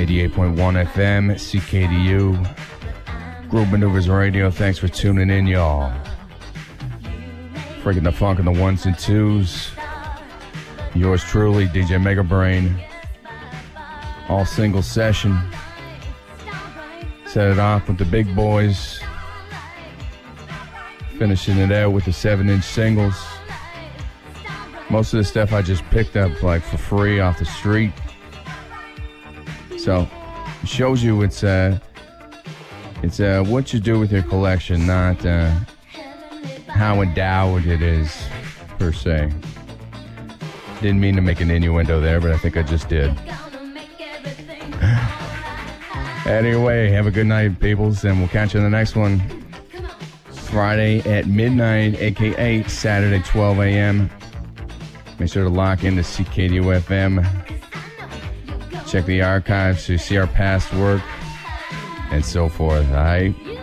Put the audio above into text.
88.1 FM, CKDU, Groove Maneuvers Radio. Thanks for tuning in, y'all. Freaking the funk in the ones and twos. Yours truly, DJ Mega Brain. All single session. Set it off with the big boys. Finishing it out with the 7-inch singles. Most of the stuff I just picked up like for free off the street. So it shows you it's what you do with your collection, not how endowed it is per se. Didn't mean to make an innuendo there, but I think I just did. Anyway, have a good night, peoples, and we'll catch you in the next one. Friday at midnight, aka Saturday 12 a.m. Make sure to lock into CKDU FM. Check the archives to see our past work and so forth, alright?